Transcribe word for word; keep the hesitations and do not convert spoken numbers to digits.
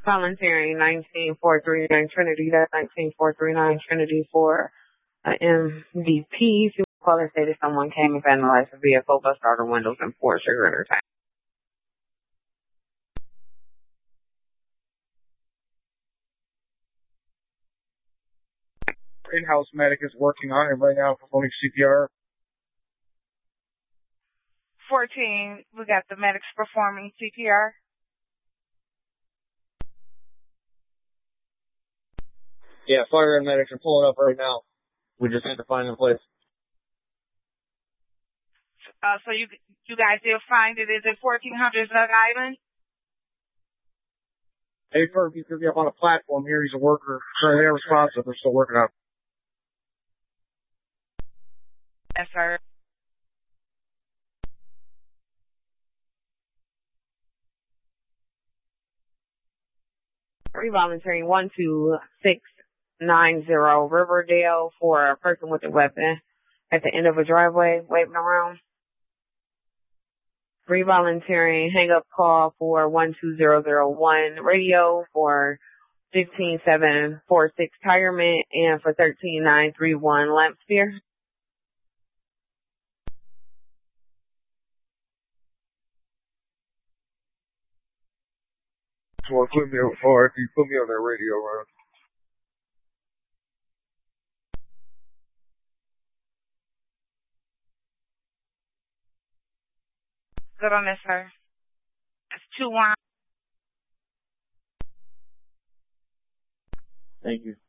Volunteering nineteen four three nine Trinity. That's nineteen four three nine Trinity for uh, M D P. Caller stated someone came and vandalized the vehicle, bus starter windows, and poured sugar in her tank. In-house medic is working on it right now, performing C P R. fourteen, we got the medics performing C P R. Yeah, fire and medics are pulling up right now. We just had to find a place. Uh, so you you guys did find it. Is it fourteen hundred Zug Island? Hey, Ferg, he's going to be up on a platform here. He's a worker. Sorry, they're responsive. They're still working on it. Yes, sir. Revolunteering one two six nine zero Riverdale for a person with a weapon at the end of a driveway waving around. Revolunteering hang up call for one two zero zero one radio for fifteen seven four six Tirement and for thirteen nine three one Lamp Sphere. Well, put me on, or if you put me on that radio, right? Good on this, sir. That's two one. Thank you.